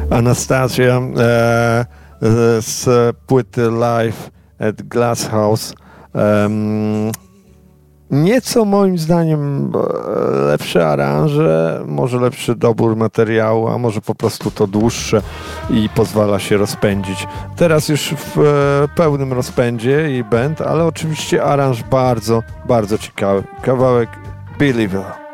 Anastasia z płyty Live at Glass House. Nieco moim zdaniem lepsze aranże, może lepszy dobór materiału, a może po prostu to dłuższe i pozwala się rozpędzić. Teraz już w pełnym rozpędzie jej band, ale oczywiście aranż bardzo, bardzo ciekawy. Kawałek Believer.